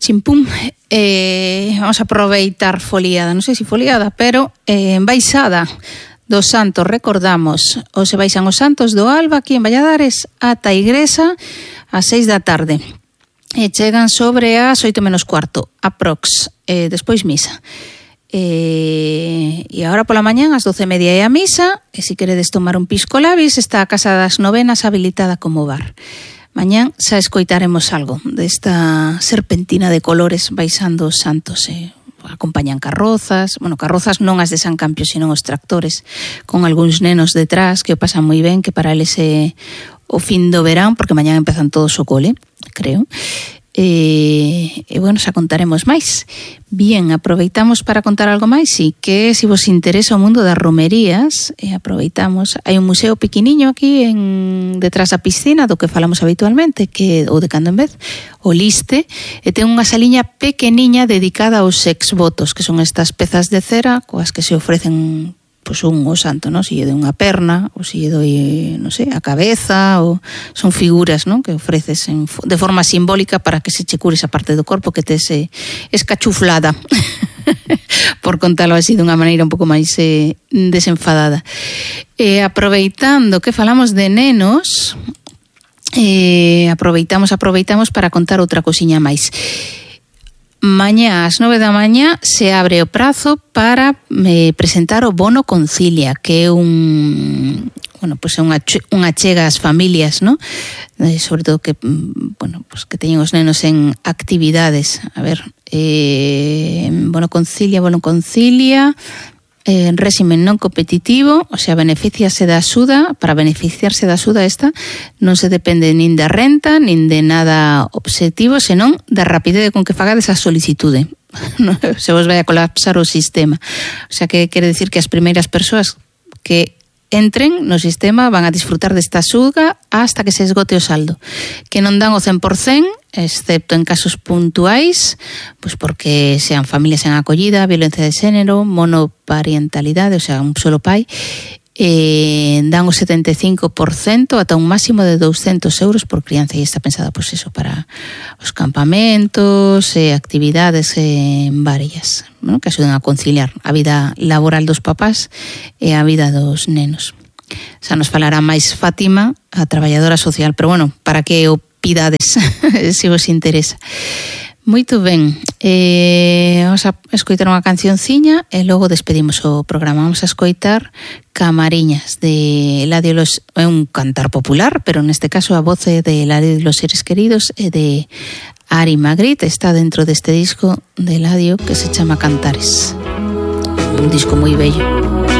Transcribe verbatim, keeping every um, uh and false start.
Chimpum, eh, vamos a aproveitar foliada, non sei se foliada, pero eh, en baixada dos santos, recordamos, ou se baixan os santos do Alba aquí en Valladares ata a Igresa ás seis da tarde. E chegan sobre as oito menos cuarto, aprox, eh, despois misa. Eh, e agora pola mañán ás doce e media é a misa, e se queredes tomar un pisco labis, está a Casa das Novenas habilitada como bar. Mañán xa escoitaremos algo desta serpentina de colores baixando os santos, eh. Acompañan carrozas, bueno, carrozas non as de San Campio, sino os tractores, con algúns nenos detrás que o pasan moi ben, que para eles é o fin do verán, porque mañán empezan todos o cole, creo. E, e bueno, xa contaremos máis. Bien, aproveitamos para contar algo máis, e que se vos interesa o mundo das romerías, e aproveitamos, hai un museo pequeniño aquí en detrás da piscina do que falamos habitualmente, que ou de cando en vez, o Liste, e ten unha saliña pequeniña dedicada aos exvotos, que son estas pezas de cera coas que se ofrecen pois un o santo, non? Si lle doi unha perna, ou si lle doi, non sei, a cabeza, ou son figuras, non? Que ofreces en, de forma simbólica para que se che cure esa parte do corpo que te se escachuflada, por contalo así dunha maneira un pouco máis eh, desenfadada. E aproveitando que falamos de nenos, eh, aproveitamos, aproveitamos para contar outra cosiña máis. Mañá ás nove da mañá se abre o prazo para eh, presentar o bono Concilia, que é un, bueno, pues é unha, unha chega ás familias, ¿no? Eh, sobre todo que, bueno, pues que teñen os nenos en actividades. A ver, eh, bono Concilia, bono Concilia, en réximen non competitivo, o sea, beneficiarse da axuda, para beneficiarse da axuda esta, non se depende nin da renta, nin de nada obxectivo, senón da rapidez con que fagades a solicitude. Se vos vai a colapsar o sistema. O sea, que quere decir que as primeiras persoas que entren no sistema van a disfrutar desta axuda hasta que se esgote o saldo. Que non dan o cen por cento, excepto en casos puntuais, pois porque sean familias en acollida, violencia de xénero, monoparentalidade, o sea, un solo pai, eh, dan o setenta e cinco por cento ata un máximo de douscentos euros por crianza, e está pensada, pois eso, para os campamentos, eh, actividades eh, varias, ¿no? Que axuden a conciliar a vida laboral dos papás e a vida dos nenos. Xa nos falará máis Fátima, a traballadora social, pero bueno, para que o pidades, se vos interesa. Moito ben, eh, vamos a escoitar unha cancionciña e logo despedimos o programa. Vamos a escoitar Camariñas de Eladio Los, é un cantar popular, pero neste caso a voz é de Eladio Los Seres Queridos e de Ari Magritte, está dentro deste disco de Eladio que se chama Cantares, un disco moi bello.